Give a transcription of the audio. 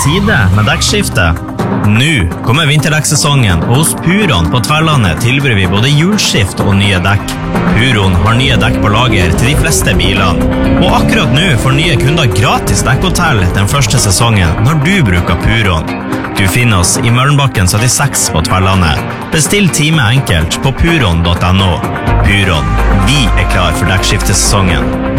tide med dekkskifte. Nå kommer vinterdekkssesongen, og hos Puron på Tverlandet tilbyr vi både hjulskift og nye dekk. Puron har nye dekk på lager til de fleste bilene. Og akkurat nå får nye kunder gratis dekkhotell den første sesongen når du bruker Puron. Du finner oss i Møllenbakken 76 på Tverlandet. Bestill time enkelt på puron.no. Puron, vi klar for dekkskiftesesongen.